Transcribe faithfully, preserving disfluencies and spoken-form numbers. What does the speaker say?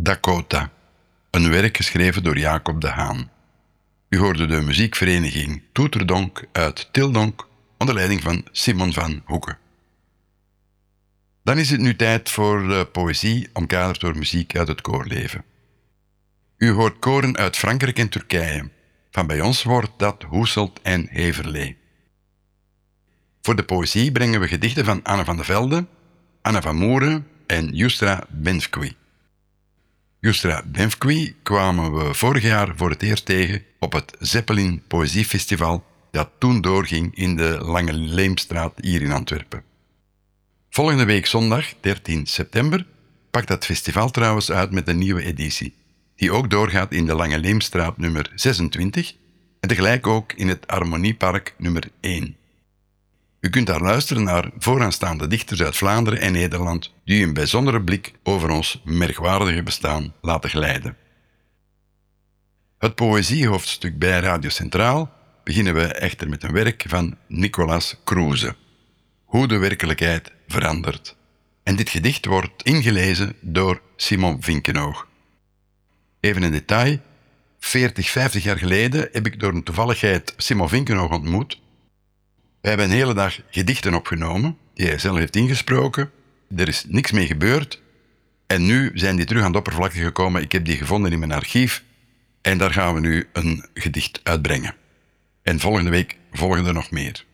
Dakota, een werk geschreven door Jacob de Haan. U hoorde de muziekvereniging Toeterdonk uit Tildonk onder leiding van Simon van Hoeken. Dan is het nu tijd voor de poëzie omkaderd door muziek uit het koorleven. U hoort koren uit Frankrijk en Turkije. Van bij ons wordt dat Hoeselt en Heverlee. Voor de poëzie brengen we gedichten van Anne van de Velde, Anne van Moeren en Justra Benfqui. Justra Benfqui kwamen we vorig jaar voor het eerst tegen op het Zeppelin Poëziefestival dat toen doorging in de Lange Leemstraat hier in Antwerpen. Volgende week zondag, dertien september, pakt dat festival trouwens uit met een nieuwe editie, die ook doorgaat in de Lange Leemstraat nummer zesentwintig en tegelijk ook in het Harmoniepark nummer één. U kunt daar luisteren naar vooraanstaande dichters uit Vlaanderen en Nederland die u een bijzondere blik over ons merkwaardige bestaan laten glijden. Het poëziehoofdstuk bij Radio Centraal beginnen we echter met een werk van Nicolas Kruse. Hoe de werkelijkheid verandert. En dit gedicht wordt ingelezen door Simon Vinkenoog. Even een detail. veertig, vijftig jaar geleden heb ik door een toevalligheid Simon Vinkenoog ontmoet. We hebben een hele dag gedichten opgenomen, die hij zelf heeft ingesproken. Er is niks mee gebeurd. En nu zijn die terug aan de oppervlakte gekomen. Ik heb die gevonden in mijn archief. En daar gaan we nu een gedicht uitbrengen. En volgende week volgen er nog meer.